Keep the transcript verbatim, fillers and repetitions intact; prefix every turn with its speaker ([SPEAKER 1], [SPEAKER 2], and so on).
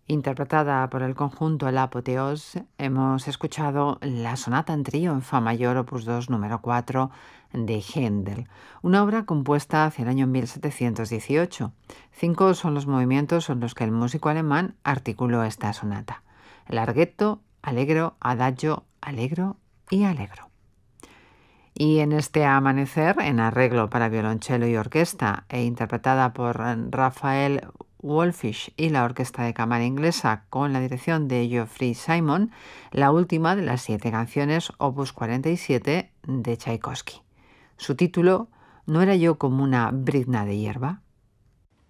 [SPEAKER 1] Interpretada por el conjunto La Apoteose, hemos escuchado la sonata en trío en fa mayor opus dos número cuatro de Händel, una obra compuesta hacia el año mil setecientos dieciocho. Cinco son los movimientos en los que el músico alemán articuló esta sonata: larghetto, allegro, adagio, allegro y allegro. Y en este amanecer, en arreglo para violonchelo y orquesta e interpretada por Raphael Wolfish y la Orquesta de Cámara Inglesa con la dirección de Geoffrey Simon, la última de las siete canciones opus cuarenta y siete de Tchaikovsky. Su título: ¿No era yo como una brizna de hierba?